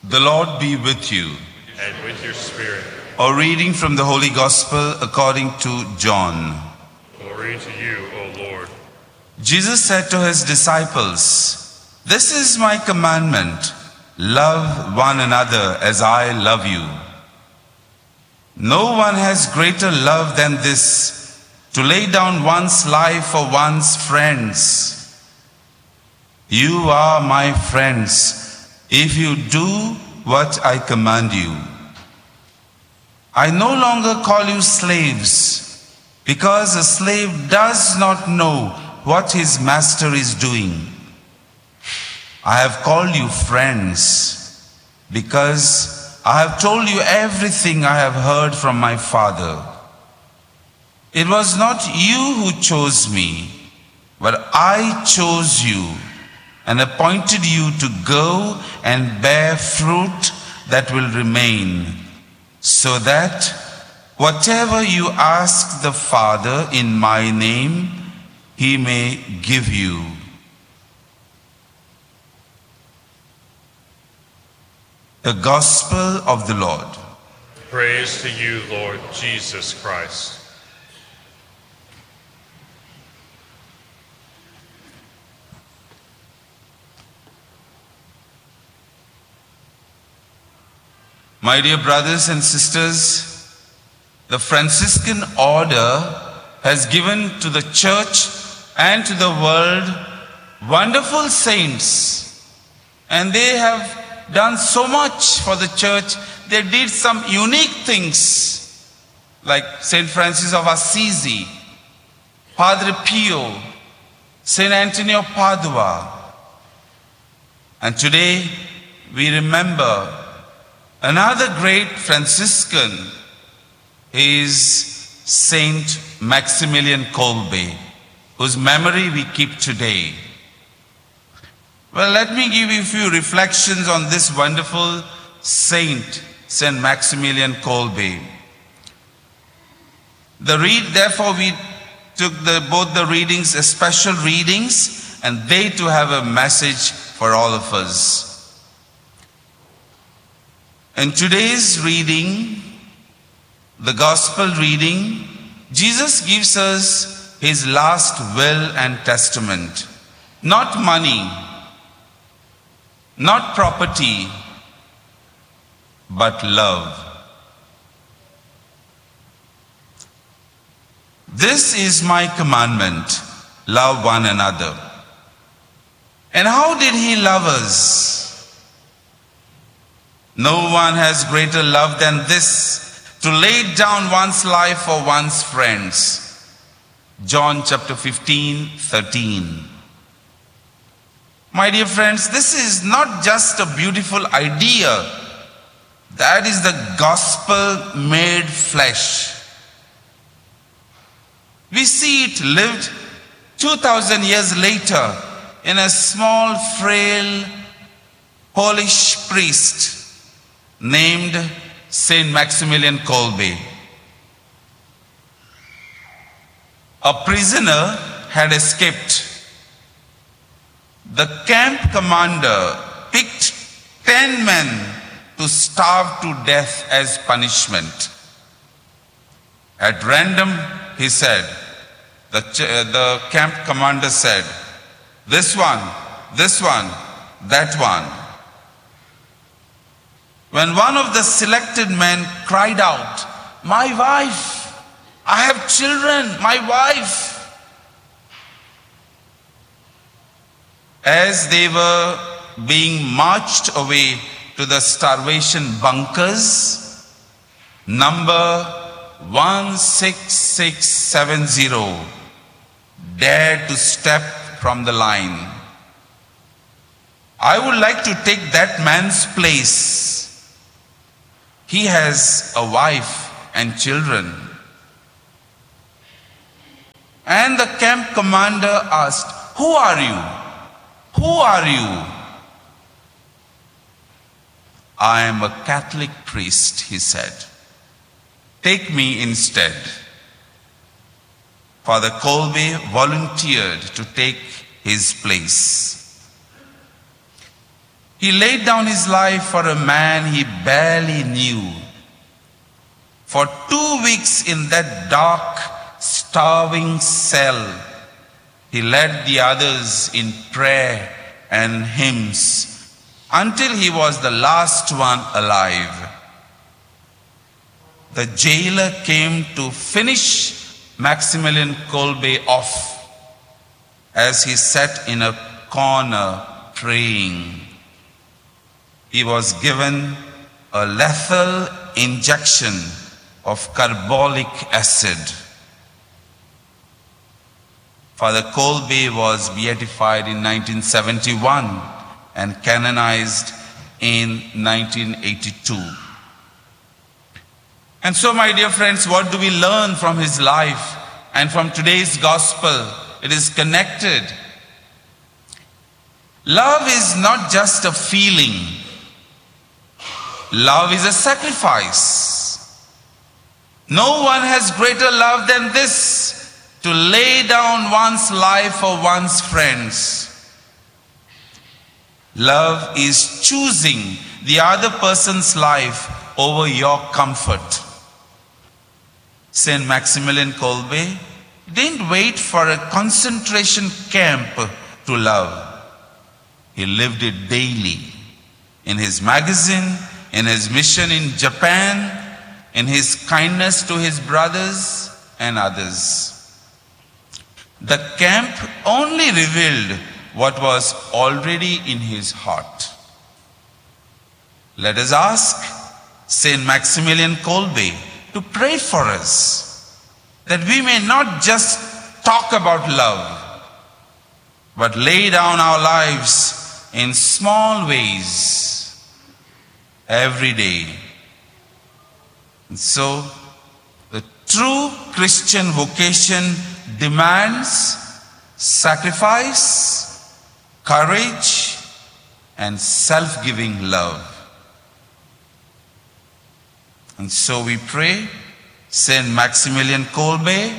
The Lord be with you. And with your spirit. A reading from the Holy Gospel according to John. Glory to you, O Lord. Jesus said to his disciples, "This is my commandment, love one another as I love you. No one has greater love than this, to lay down one's life for one's friends. You are my friends if you do what I command you. I no longer call you slaves, because a slave does not know what his master is doing. I have called you friends, because I have told you everything I have heard from my Father. It was not you who chose me, but I chose you and appointed you to go and bear fruit that will remain, so that whatever you ask the Father in my name, he may give you." The Gospel of the Lord. Praise to you, Lord Jesus Christ. My dear brothers and sisters, the Franciscan order has given to the church and to the world wonderful saints, and they have done so much for the church. They did some unique things, like Saint Francis of Assisi, Padre Pio, Saint Anthony of Padua. And today we remember another great Franciscan is Saint Maximilian Kolbe, whose memory we keep today. Well, let me give you a few reflections on this wonderful saint, Saint Maximilian Kolbe. Therefore, we took both the readings as special readings, and they too have a message for all of us. In today's reading, the Gospel reading, Jesus gives us his last will and testament. Not money, not property, but love. "This is my commandment, love one another." And how did he love us? No one has greater love than this, to lay down one's life for one's friends. John chapter 15:13. My dear friends, this is not just a beautiful idea. That is the gospel made flesh. We see it lived 2000 years later in a small, frail Polish priest named Saint Maximilian Kolbe. A prisoner had escaped. The camp commander picked 10 men to starve to death as punishment. At random, he said, the camp commander said, this one, that one. When one of the selected men cried out, "My wife, I have children, my wife." As they were being marched away to the starvation bunkers, number 16670 dared to step from the line. I would like to take that man's place. He has a wife and children. And the camp commander asked, "Who are you? Who are you?" "I am a Catholic priest," he said. "Take me instead." Father Kolbe volunteered to take his place. He laid down his life for a man he barely knew. For 2 weeks in that dark, starving cell, he led the others in prayer and hymns until he was the last one alive. The jailer came to finish Maximilian Kolbe off as he sat in a corner praying. He was given a lethal injection of carbolic acid. Father Kolbe was beatified in 1971 and canonized in 1982. And so, my dear friends, what do we learn from his life and from today's gospel? It is connected. Love is not just a feeling. Love is a sacrifice. No one has greater love than this, to lay down one's life for one's friends. Love is choosing the other person's life over your comfort. Saint Maximilian Kolbe didn't wait for a concentration camp to love. He lived it daily. In his magazine, in his mission in Japan, in his kindness to his brothers and others. The camp only revealed what was already in his heart. Let us ask Saint Maximilian Kolbe to pray for us, that we may not just talk about love, but lay down our lives in small ways every day. And so, the true Christian vocation demands sacrifice, courage, and self-giving love. And so we pray, Saint Maximilian Kolbe,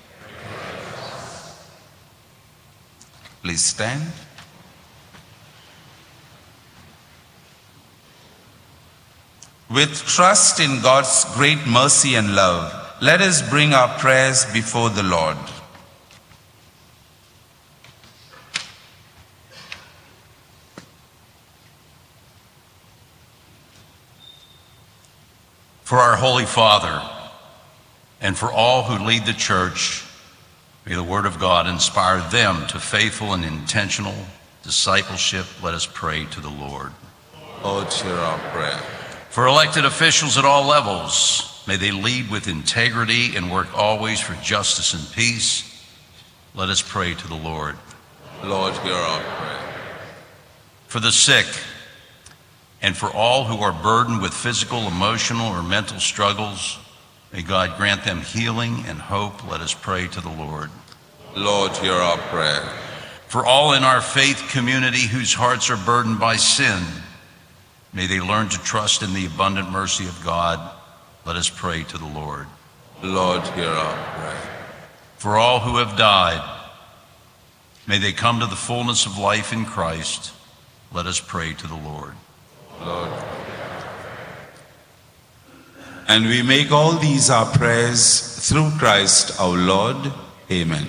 please stand. With trust in God's great mercy and love, let us bring our prayers before the Lord. For our Holy Father, and for all who lead the Church, may the Word of God inspire them to faithful and intentional discipleship. Let us pray to the Lord. Lord, hear our prayer. For elected officials at all levels, may they lead with integrity and work always for justice and peace. Let us pray to the Lord. Lord, hear our prayer. For the sick, and for all who are burdened with physical, emotional, or mental struggles, may God grant them healing and hope. Let us pray to the Lord. Lord, hear our prayer. For all in our faith community whose hearts are burdened by sin, may they learn to trust in the abundant mercy of God. Let us pray to the Lord. Lord, hear our prayer. For all who have died, may they come to the fullness of life in Christ. Let us pray to the Lord. Lord. And we make all these our prayers through Christ our Lord. Amen.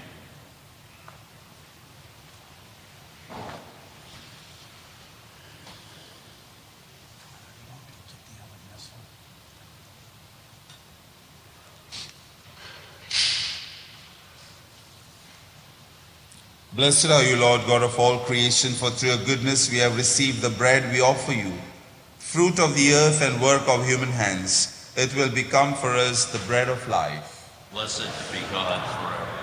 Blessed are you, Lord God of all creation, for through your goodness we have received the bread we offer you, fruit of the earth and work of human hands. It will become for us the bread of life. Blessed be God forever.